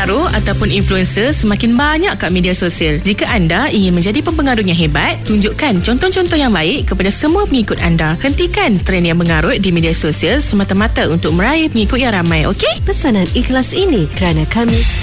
pempengaruh ataupun influencer semakin banyak kat media sosial. Jika anda ingin menjadi pempengaruh yang hebat, tunjukkan contoh-contoh yang baik kepada semua pengikut anda. Hentikan trend yang mengarut di media sosial semata-mata untuk meraih pengikut yang ramai, okey? Pesanan ikhlas ini kerana kami